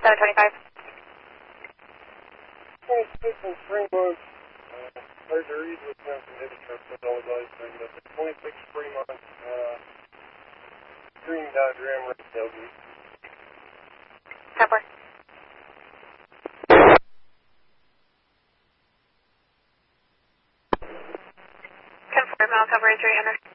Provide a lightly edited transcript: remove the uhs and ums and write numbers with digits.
725. 26 in Fremont. There's a read with some heavy trucks with all the guys turned up. 26 Fremont, green Dodge Ram right tailgate. 10-4. Mile coverage 300.